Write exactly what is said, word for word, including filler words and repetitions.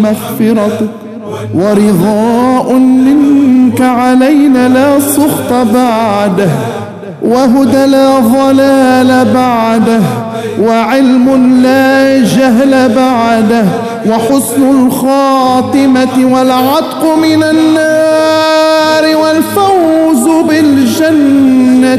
مغفرتك ورضاء منك علينا لا سخط بعده، وهدى لا ضلال بعده، وعلم لا جهل بعده، وحسن الخاتمة والعتق من النار والفوز بالجنة